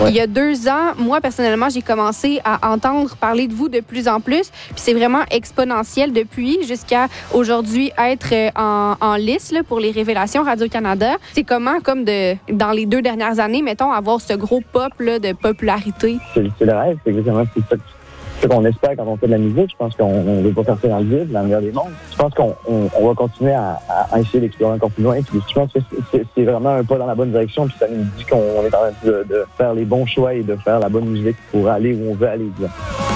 Il y a 2 ans, moi, personnellement, j'ai commencé à entendre parler de vous de plus en plus. Puis c'est vraiment exponentiel depuis jusqu'à aujourd'hui être en liste là, pour les révélations Radio-Canada. C'est comment, comme dans les 2 dernières années, mettons, avoir ce gros pop là, de popularité? C'est le rêve, c'est exactement ce qu'on espère quand on fait de la musique. Je pense qu'on ne veut pas faire ça dans le vide, dans le meilleur des mondes. Je pense qu'on va continuer à essayer d'explorer encore plus loin. Puis je pense que c'est vraiment un pas dans la bonne direction. Puis ça nous dit qu'on est en train de faire les bons choix et de faire la bonne musique pour aller où on veut aller. Disons.